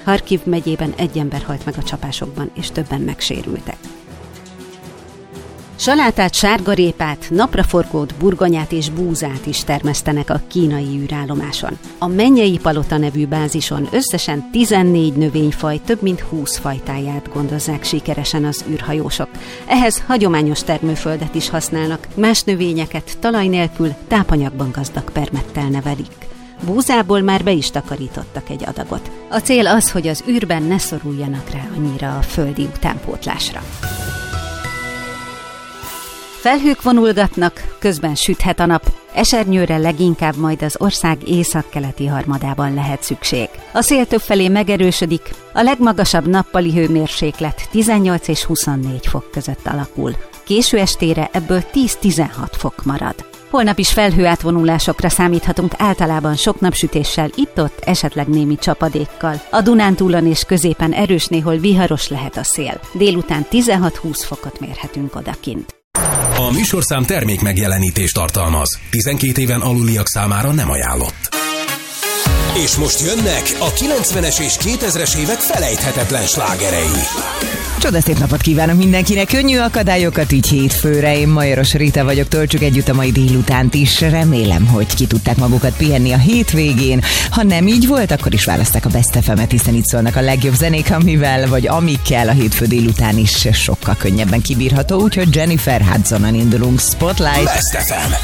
Harkiv megyében 1 ember halt meg a csapásokban, és többen megsérültek. Salátát, sárgarépát, napraforgót, burgonyát és búzát is termesztenek a kínai űrállomáson. A Mennyei Palota nevű bázison összesen 14 növényfaj több mint 20 fajtáját gondozzák sikeresen az űrhajósok. Ehhez hagyományos termőföldet is használnak, más növényeket talaj nélkül tápanyagban gazdag permettel nevelik. Búzából már be is takarítottak egy adagot. A cél az, hogy az űrben ne szoruljanak rá annyira a földi utánpótlásra. Felhők vonulgatnak, közben süthet a nap, esernyőre leginkább majd az ország északkeleti harmadában lehet szükség. A szél többfelé megerősödik, a legmagasabb nappali hőmérséklet 18 és 24 fok között alakul. Késő estére ebből 10-16 fok marad. Holnap is felhőátvonulásokra számíthatunk, általában sok napsütéssel, itt-ott esetleg némi csapadékkal. A Dunántúlon és középen erős, néhol viharos lehet a szél. Délután 16-20 fokot mérhetünk odakint. A műsorszám termék megjelenítést tartalmaz. 12 éven aluliak számára nem ajánlott. És most jönnek a 90-es és 2000-es évek felejthetetlen slágerei. Csodaszép napot kívánok mindenkinek, könnyű akadályokat így hétfőre. Én Majoros Rita vagyok, töltsük együtt a mai délutánt is. Remélem, hogy ki tudták magukat pihenni a hétvégén. Ha nem így volt, akkor is választák a Best FM-et, hiszen itt szólnak a legjobb zenék, amivel vagy amikkel a hétfő délután is sokkal könnyebben kibírható. Úgyhogy Jennifer Hudsonon indulunk. Spotlight. Best FM.